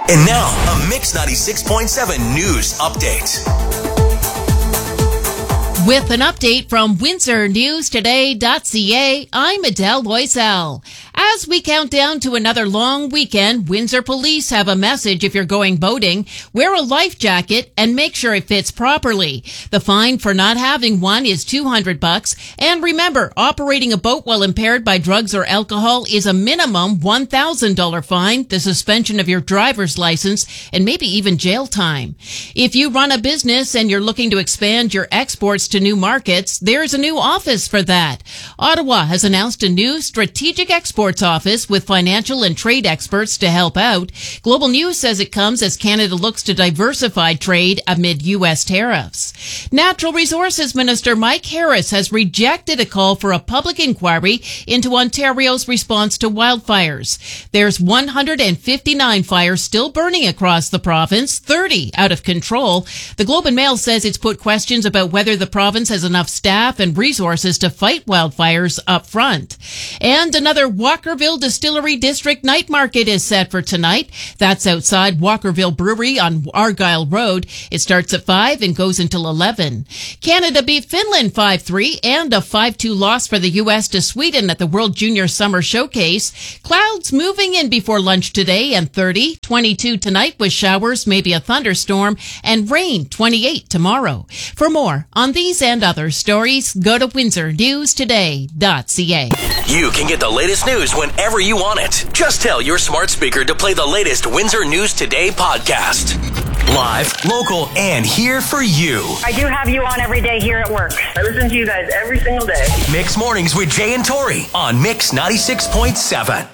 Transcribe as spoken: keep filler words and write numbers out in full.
And now, a Mix ninety-six point seven news update. With an update from Windsor News Today dot C A, I'm Adele Loisel. As we count down to another long weekend, Windsor police have a message if you're going boating. Wear a life jacket and make sure it fits properly. The fine for not having one is two hundred bucks. And remember, operating a boat while impaired by drugs or alcohol is a minimum one thousand dollars fine, the suspension of your driver's license, and maybe even jail time. If you run a business and you're looking to expand your exports to new markets, there's a new office for that. Ottawa has announced a new strategic exports office with financial and trade experts to help out. Global News says it comes as Canada looks to diversify trade amid U S tariffs. Natural Resources Minister Mike Harris has rejected a call for a public inquiry into Ontario's response to wildfires. There's one hundred fifty-nine fires still burning across the province, thirty out of control. The Globe and Mail says it's put questions about whether the province has enough staff and resources to fight wildfires up front. And another Walkerville Distillery District night market is set for tonight. That's outside Walkerville Brewery on Argyle Road. It starts at five and goes until eleven. Canada beat Finland five three and a five two loss for the U S to Sweden at the World Junior Summer Showcase. Clouds moving in before lunch today and thirty. twenty-two tonight with showers, maybe a thunderstorm, and rain twenty-eight tomorrow. For more on these and other stories, go to Windsor News Today dot C A. You can get the latest news whenever you want it. Just tell your smart speaker to play the latest Windsor News Today podcast. Live, local, and here for you. I do have you on every day here at work. I listen to you guys every single day. Mix Mornings with Jay and Tori on Mix ninety-six point seven.